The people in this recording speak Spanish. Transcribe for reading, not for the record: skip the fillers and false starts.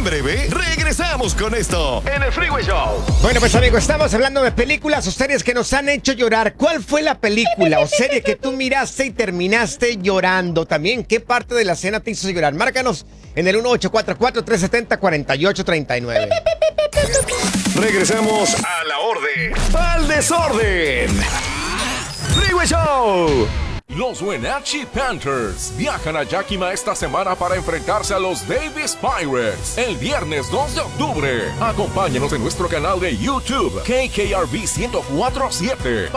breve, regresamos con esto en el Freeway Show. Bueno, pues amigos, estamos hablando de películas o series que nos han hecho llorar. ¿Cuál fue la película o serie que tú miraste y terminaste llorando? También, ¿qué parte de la escena te hizo llorar? Márcanos en el 1844-370-4839. Regresamos a la orden, al desorden. Freeway Show. Los Wenatchee Panthers viajan a Yakima esta semana para enfrentarse a los Davis Pirates el viernes 2 de octubre. Acompáñanos en nuestro canal de YouTube, KKRV 1047.